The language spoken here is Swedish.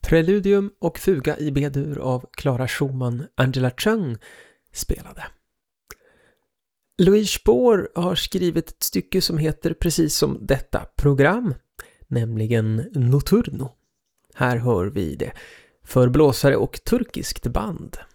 Preludium och fuga i B-dur av Clara Schumann, Angela Chung spelade. Louis Spohr har skrivit ett stycke som heter precis som detta program, nämligen Notturno. Här hör vi det för blåsare och turkiskt band.